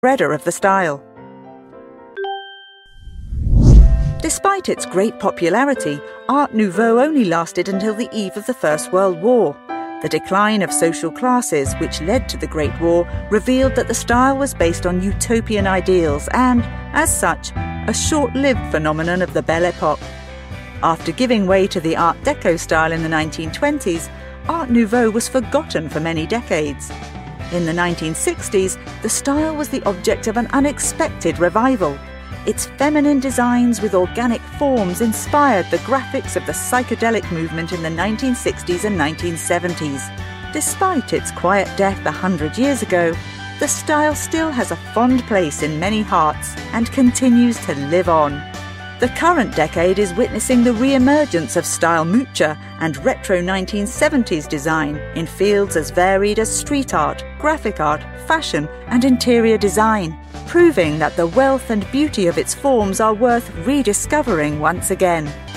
spreader of the style. Despite its great popularity, Art Nouveau only lasted until the eve of the First World War. The decline of social classes, which led to the Great War, revealed that the style was based on utopian ideals and, as such, a short-lived phenomenon of the Belle Époque. After giving way to the Art Deco style in the 1920s, Art Nouveau was forgotten for many decades. In the 1960s, the style was the object of an unexpected revival. Its feminine designs with organic forms inspired the graphics of the psychedelic movement in the 1960s and 1970s. Despite its quiet death 100 years ago, the style still has a fond place in many hearts and continues to live on. The current decade is witnessing the re-emergence of style mucha and retro 1970s design in fields as varied as street art, graphic art, fashion and interior design, proving that the wealth and beauty of its forms are worth rediscovering once again.